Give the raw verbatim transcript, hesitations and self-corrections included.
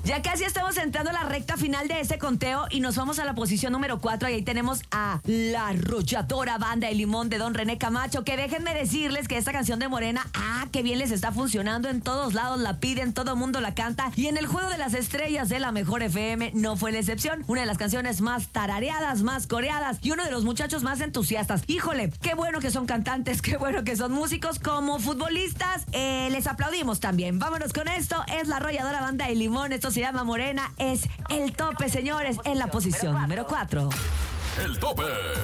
Ya casi estamos entrando a la recta final de este conteo y nos vamos a la posición número cuatro. Y ahí tenemos a la arrolladora Banda de Limón de Don René Camacho. Que déjenme decirles que esta canción de Morena, ah, qué bien les está funcionando. En todos lados la piden, todo mundo la canta. Y en el Juego de las Estrellas de la Mejor F M no fue la excepción. Una de las canciones más tarareadas, más coreadas y uno de los muchachos más entusiastas. Híjole, qué bueno que son cantantes, qué bueno que son músicos. Como futbolistas, eh, les aplaudimos también. Vámonos con esto. Es la arrolladora Banda de Limón. Esto se llama Morena. Es el tope, señores, en la posición número cuatro. El tope.